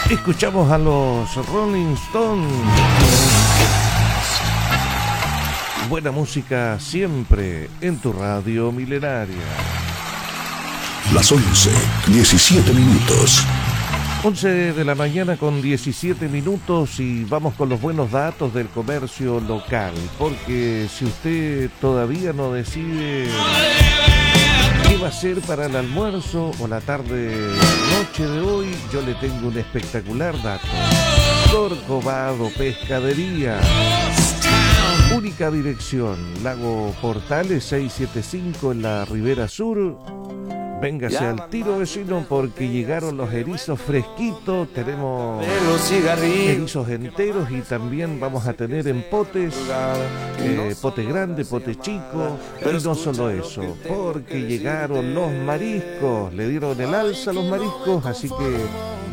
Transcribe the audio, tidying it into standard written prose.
Escuchamos a los Rolling Stones. Buena música siempre en tu radio milenaria. Las 11:17 minutos. 11 de la mañana con 17 minutos y vamos con los buenos datos del comercio local, porque si usted todavía no decide qué va a hacer para el almuerzo o la tarde noche de hoy, yo le tengo un espectacular dato. Corcovado Pescadería, única dirección, Lago Portales 675 en la Ribera Sur. Véngase al tiro, vecino, porque llegaron los erizos fresquitos. Tenemos erizos enteros y también vamos a tener en potes, pote grande, pote chico. Y no solo eso, porque llegaron los mariscos. Le dieron el alza a los mariscos, así que